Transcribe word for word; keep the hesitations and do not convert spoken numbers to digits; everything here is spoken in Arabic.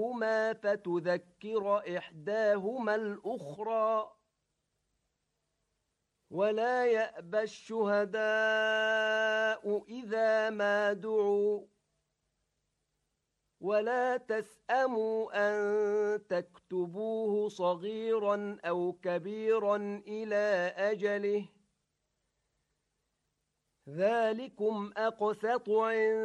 هما فتذكر إحداهما الأخرى ولا يأبى الشهداء إذا ما دعوا ولا تسأموا أن تكتبوه صغيرا أو كبيرا إلى أجله ذلكم أقسط عند